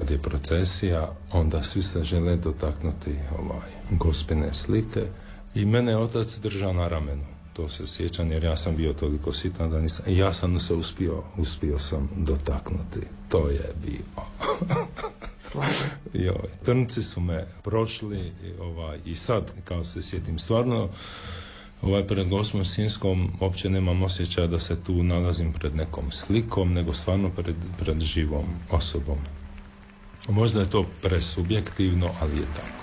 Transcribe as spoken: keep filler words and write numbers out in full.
kad je procesija, onda svi se žele dotaknuti ovaj, gospine slike i mene je otac držao na ramenu. To se sjećam jer ja sam bio toliko sitan da nisam, i ja sam se uspio, uspio sam dotaknuti. To je bio. I ovaj, trnci su me prošli ovaj, i sad, kao se sjetim, stvarno ovaj, pred Gospom Sinjskom uopće nemam osjećaja da se tu nalazim pred nekom slikom, nego stvarno pred, pred živom osobom. Možda je to presubjektivno, ali je tako.